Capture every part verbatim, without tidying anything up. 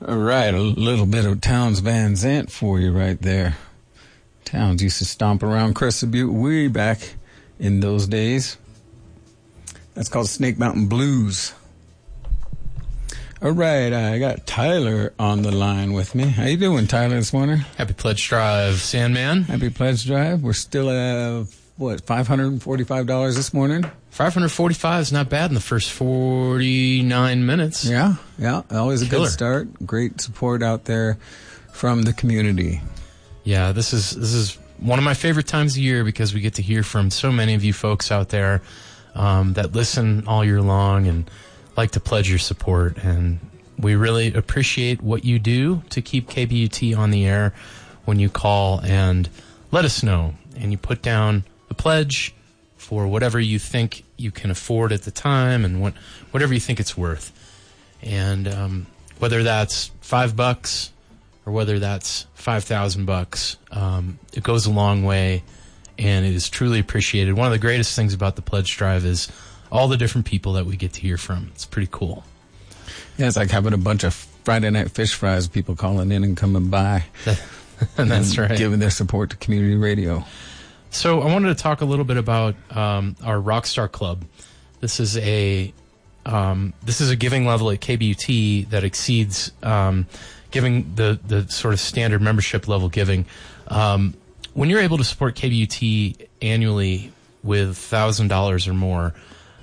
All right, a little bit of Townes Van Zandt for you right there. Townes used to stomp around Crested Butte way back in those days. That's called Snake Mountain Blues. All right, I got Tyler on the line with me. How you doing, Tyler, this morning? Happy Pledge Drive, Sandman. Happy Pledge Drive. We're still at, what, five hundred forty-five dollars this morning? five hundred forty-five is not bad in the first forty-nine minutes. Yeah, yeah, always a Killer. good start. Great support out there from the community. Yeah, this is this is one of my favorite times of year because we get to hear from so many of you folks out there um, that listen all year long and like to pledge your support. And we really appreciate what you do to keep K B U T on the air when you call and let us know. And you put down a pledge for whatever you think you can afford at the time and what whatever you think it's worth. And um, whether that's five bucks or whether that's five thousand bucks, um, it goes a long way, and it is truly appreciated. One of the greatest things about the Pledge Drive is all the different people that we get to hear from. It's pretty cool. Yeah, it's like having a bunch of Friday night fish fries, people calling in and coming by. And that's right. Giving their support to community radio. So I wanted to talk a little bit about um, our Rockstar Club. This is a um, this is a giving level at K B U T that exceeds um, giving the the sort of standard membership level giving. Um, when you're able to support K B U T annually with one thousand dollars or more,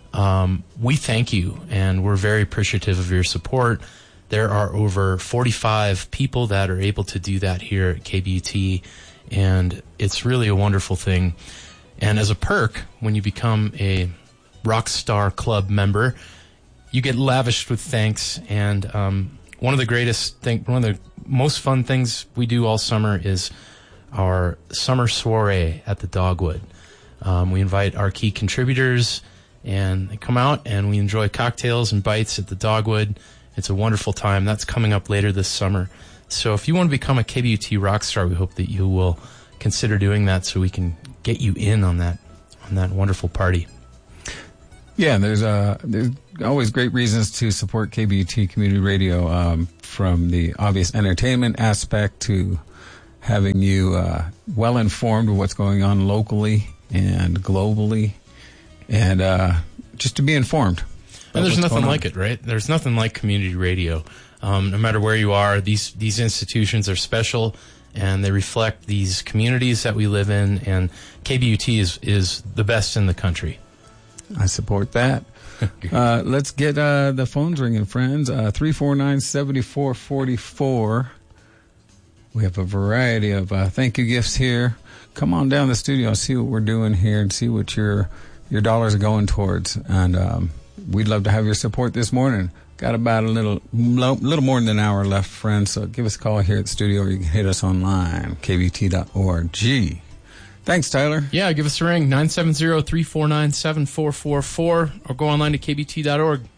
um, we thank you, and we're very appreciative of your support. There are over forty-five people that are able to do that here at K B U T, and it's really a wonderful thing. And as a perk, when you become a Rockstar Club member, you get lavished with thanks. And um, one of the greatest thing, one of the most fun things we do all summer is our summer soiree at the Dogwood. Um, we invite our key contributors, and they come out, and we enjoy cocktails and bites at the Dogwood. It's a wonderful time. That's coming up later this summer. So if you want to become a K B U T Rockstar, we hope that you will consider doing that so we can get you in on that on that wonderful party. Yeah, there's uh, there's always great reasons to support K B U T Community Radio, um, from the obvious entertainment aspect to having you uh, well informed of what's going on locally and globally, and uh, just to be informed. And there's nothing like it, right? There's nothing like community radio. Um, no matter where you are, these these institutions are special, and they reflect these communities that we live in, and K B U T is, is the best in the country. I support that. uh, let's get uh, the phones ringing, friends. Uh, three four nine, seven four four four. We have a variety of uh, thank you gifts here. Come on down to the studio, see what we're doing here, and see what your your dollars are going towards. And um, we'd love to have your support this morning. Got about a little little more than an hour left, friends, so give us a call here at the studio, or you can hit us online, k b t dot org. Thanks, Tyler. Yeah, give us a ring, nine seven zero, three four nine, seven four four four, or go online to k b t dot org.